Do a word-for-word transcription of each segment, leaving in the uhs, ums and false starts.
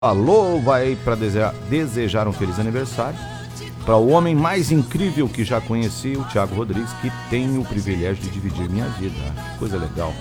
Alô, vai para desejar, desejar um feliz aniversário para o homem mais incrível que já conheci, o Thiago Rodrigues, que tem o privilégio de dividir minha vida. Coisa legal.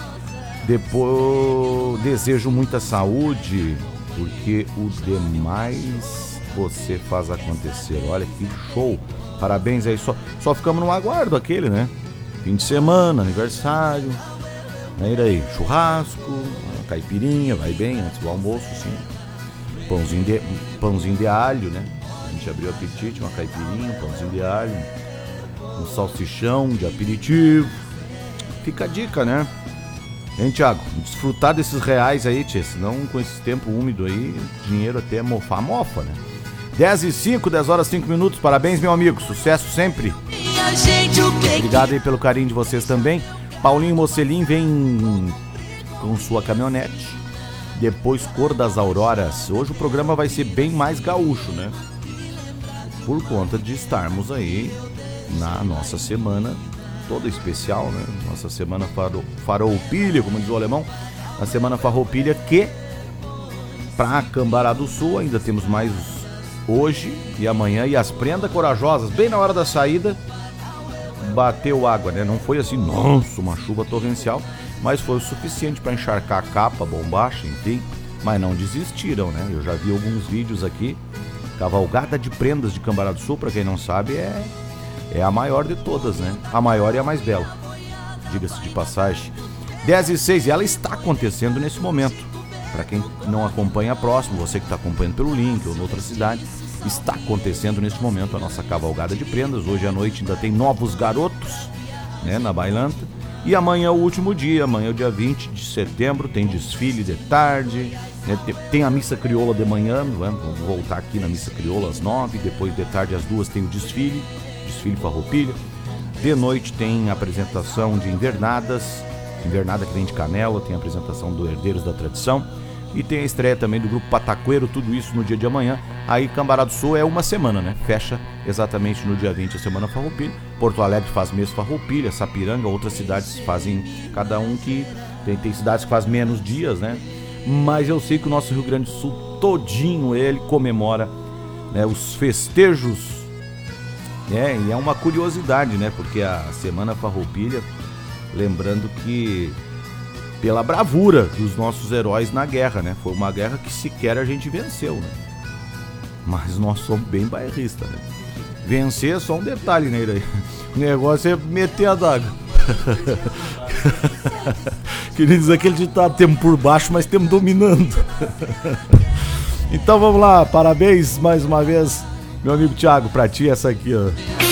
Depois, desejo muita saúde, porque o demais você faz acontecer. Olha que show. Parabéns aí. Só, só ficamos no aguardo aquele, né? Fim de semana, aniversário. Aí daí, churrasco, caipirinha, vai bem antes do almoço, sim. Pãozinho de, pãozinho de alho, né? A gente abriu o apetite, uma caipirinha, um pãozinho de alho, um salsichão de aperitivo. Fica a dica, né? Hein, Thiago? Desfrutar desses reais aí, tia, senão com esse tempo úmido aí, dinheiro até mofar, mofa, né? dez e cinco, dez horas e cinco minutos, parabéns, meu amigo, sucesso sempre. Obrigado aí pelo carinho de vocês também. Paulinho Mocelin vem com sua caminhonete. Depois Cor das Auroras. Hoje o programa vai ser bem mais gaúcho, né? Por conta de estarmos aí na nossa semana toda especial, né? Nossa semana faro, farroupilha, como diz o alemão. A semana farroupilha que pra Cambará do Sul ainda temos mais hoje e amanhã. E as prendas corajosas, bem na hora da saída, bateu água, né? Não foi assim, nossa, uma chuva torrencial, mas foi o suficiente para encharcar a capa, a bombacha, enfim. Mas não desistiram, né? Eu já vi alguns vídeos aqui. Cavalgada de prendas de Cambará do Sul, para quem não sabe, é, é a maior de todas, né? A maior e a mais bela, diga-se de passagem. dez e seis, e ela está acontecendo nesse momento. Para quem não acompanha próximo, você que está acompanhando pelo link ou em outra cidade, está acontecendo nesse momento a nossa cavalgada de prendas. Hoje à noite ainda tem novos garotos, né, na bailanta. E amanhã é o último dia, amanhã é o dia vinte de setembro, tem desfile de tarde, né, tem a missa crioula de manhã, né, vamos voltar aqui na missa crioula às nove, depois de tarde às duas tem o desfile, desfile farroupilha. De noite tem a apresentação de invernadas, invernada que vem de Canela, tem a apresentação do Herdeiros da Tradição. E tem a estreia também do grupo Patacoeiro, tudo isso no dia de amanhã. Aí Cambará do Sul é uma semana, né? Fecha exatamente no dia vinte a semana farroupilha. Porto Alegre faz mês farroupilha, Sapiranga, outras cidades fazem, cada um que... Tem, tem cidades que faz menos dias, né? Mas eu sei que o nosso Rio Grande do Sul todinho ele comemora, né, os festejos. É, e é uma curiosidade, né? Porque a semana farroupilha, lembrando que... pela bravura dos nossos heróis na guerra, né? Foi uma guerra que sequer a gente venceu, né? Mas nós somos bem bairristas, né? Vencer é só um detalhe, né, Iraí? O negócio é meter a daga. Queria dizer aquele ditado, temos por baixo, mas temos dominando. Então vamos lá, parabéns mais uma vez, meu amigo Thiago, pra ti essa aqui, ó.